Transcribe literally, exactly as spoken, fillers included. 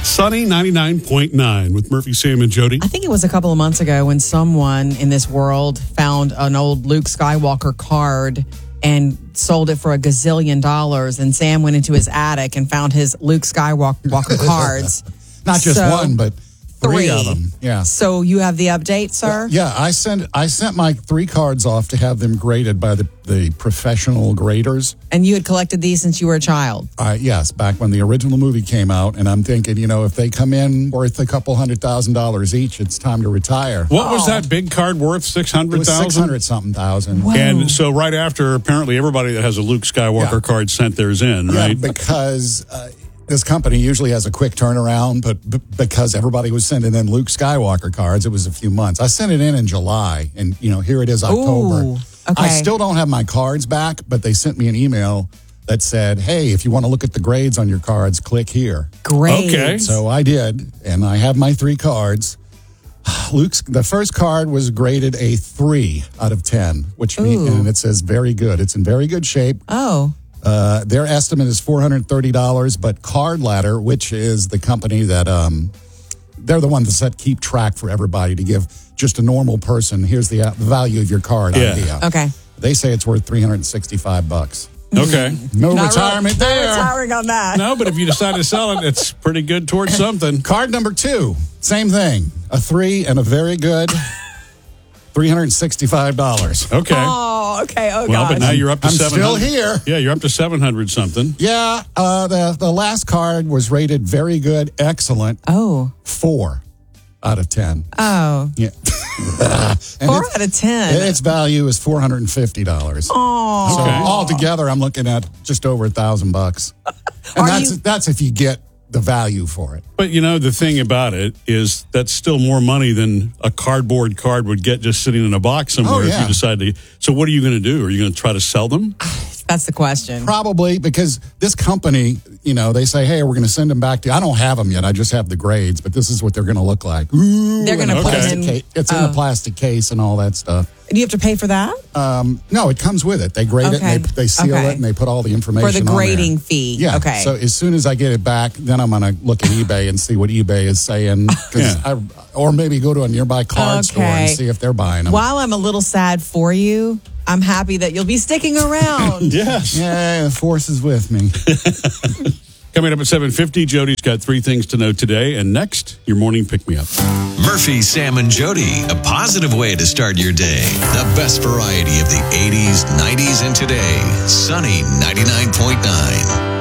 Sunny ninety-nine point nine with Murphy, Sam, and Jody. I think it was a couple of months ago when someone in this world found an old Luke Skywalker card and sold it for a gazillion dollars. And Sam went into his attic and found his Luke Skywalker cards. Not just So, one, but three, three of them. Yeah. So you have the update, sir? Yeah, I sent I sent my three cards off to have them graded by the, the professional graders. And you had collected these since you were a child? Uh, yes, back when the original movie came out. And I'm thinking, you know, if they come in worth a couple hundred thousand dollars each, it's time to retire. What was that big card worth? six It hundred was thousand? six hundred something thousand. Wow. And so right after, apparently everybody that has a Luke Skywalker Yeah. card sent theirs in, Yeah, right? because uh, this company usually has a quick turnaround, but b- because everybody was sending in Luke Skywalker cards, it was a few months. I sent it in in July, and, you know, here it is October. Ooh, okay. I still don't have my cards back, but they sent me an email that said, hey, if you want to look at the grades on your cards, click here. Great. Okay. So I did, and I have my three cards. Luke's the first card was graded a three out of ten, which means, Ooh. and it says very good. It's in very good shape. Oh. Uh, their estimate is four hundred thirty dollars, but Card Ladder, which is the company that um, they're the ones that keep track for everybody to give just a normal person, here's the uh, value of your card Yeah. idea. Okay. They say it's worth three hundred sixty-five bucks. Okay. No Not retirement re- there. Not retiring on that. No, but if you decide to sell it, it's pretty good towards something. Card number two, same thing. A three and a very good three hundred sixty-five dollars. Okay. Oh, okay. Oh, well, gosh. but now you're up to I'm seven still hundred. here. Yeah, you're up to seven hundred something. Yeah, uh, the, the last card was rated very good, excellent, Oh. four out of ten. Oh. Yeah. And Four it's- out of ten. Its value is four hundred fifty dollars. Oh. So Okay. altogether, I'm looking at just over a thousand bucks. And Are that's you- that's if you get the value for it. But, you know, the thing about it is that's still more money than a cardboard card would get just sitting in a box somewhere Oh, if yeah. you decide to. So what are you going to do? Are you going to try to sell them? That's the question. Probably because this company, you know, they say, hey, we're going to send them back to you. I don't have them yet. I just have the grades, but this is what they're going to look like. Ooh, They're going in to a put plastic in. case. It's in oh. a plastic case and all that stuff. Do you have to pay for that? Um, no, it comes with it. They grade it Okay. and they, they seal Okay. it and they put all the information For the on there. grading fee. Yeah. Okay. So as soon as I get it back, then I'm going to look at eBay and see what eBay is saying. 'Cause Yeah. I, or maybe go to a nearby card store and Okay. see if they're buying them. While I'm a little sad for you, I'm happy that you'll be sticking around. Yes. Yeah, the force is with me. Coming up at seven fifty, Jody's got three things to know today. And next, your morning pick-me-up. Murphy, Sam, and Jody, a positive way to start your day. The best variety of the eighties, nineties, and today. Sunny ninety-nine point nine.